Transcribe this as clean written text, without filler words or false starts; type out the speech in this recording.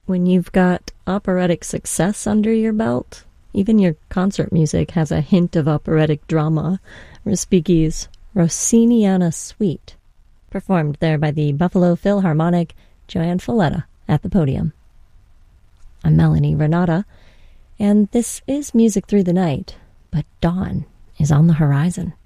When you've got operatic success under your belt, even your concert music has a hint of operatic drama. Respighi's Rossiniana Suite, performed there by the Buffalo Philharmonic, Joanne Folletta at the podium. I'm Melanie Renata, and this is Music Through the Night, but dawn is on the horizon.